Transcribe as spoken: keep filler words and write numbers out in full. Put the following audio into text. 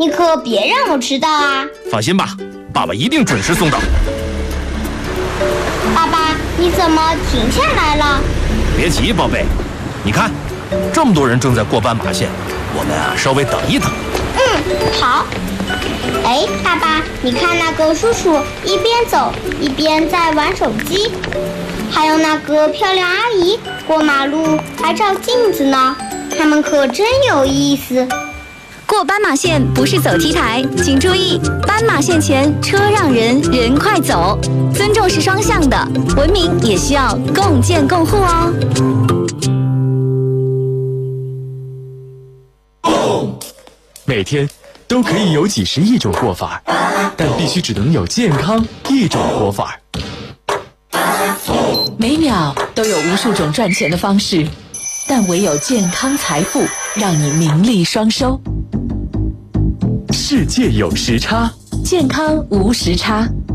你可别让我迟到啊！ 放心吧，爸爸一定准时送到。 爸爸，你怎么停下来了？ 别急，宝贝，你看，这么多人正在过斑马线，我们啊稍微等一等。 嗯，好。哎，爸爸，你看那个叔叔一边走一边在玩手机，还有那个漂亮阿姨过马路还照镜子呢，他们可真有意思。 过斑马线不是走 T 台，请注意，斑马线前车让人，人快走。尊重是双向的，文明也需要共建共护哦。 每天都可以有几十亿种过法，但必须只能有健康一种活法。 每秒都有无数种赚钱的方式，但唯有健康财富让你名利双收。 世界有时差， 健康无时差。